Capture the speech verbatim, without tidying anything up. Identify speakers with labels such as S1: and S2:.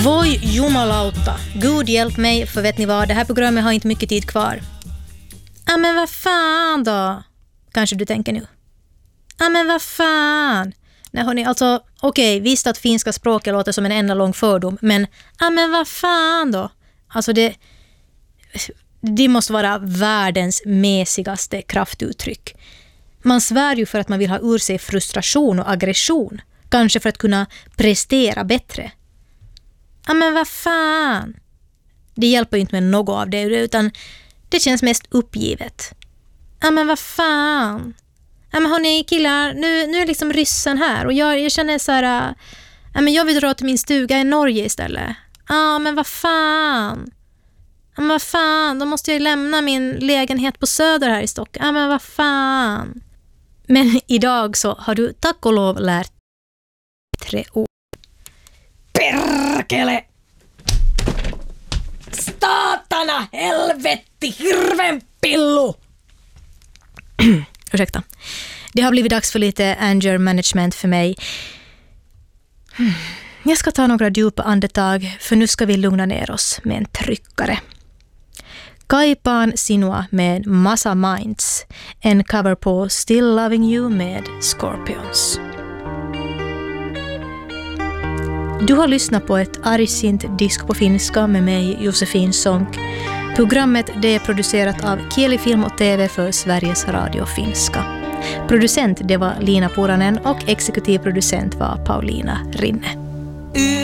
S1: Voi jumalauta, Gud hjälp mig, för vet ni vad, det här programmet har inte mycket tid kvar. Ja men vad fan då? Kanske du tänker nu. Ja men vad fan? Nej hörni, alltså okej, okay, visst att finska språket låter som en enda lång fördom, men ja men vad fan då? Alltså det, det måste vara världens mesigaste kraftuttryck. Man svär ju för att man vill ha ur sig frustration och aggression, kanske för att kunna prestera bättre. Ja men vad fan? Det hjälper ju inte med något av det, utan det känns mest uppgivet. Ja men vad fan? Ja men hörni killar, nu, nu är liksom ryssen här och jag, jag känner så här, ja men jag vill dra till min stuga i Norge istället. Ja men vad fan? Ja men vad fan, då måste jag lämna min lägenhet på Söder här i Stockholm. Ja men vad fan? Men idag så har du tack och lov lärt tre ord. Perkele! Statana, helvetti, hirven pillu! Ursäkta. Det har blivit dags för lite anger management för mig. Jag ska ta några djupa andetag, för nu ska vi lugna ner oss med en tryckare. Kaipaan sinua med Massa Minds, en cover på Still Loving You med Scorpions. Du har lyssnat på ett argsint disk på finska med mig, Josefin Sonck. Programmet det är producerat av Kieli Film och T V för Sveriges Radio Finska. Producent det var Lina Puranen och exekutiv producent var Paulina Rinne.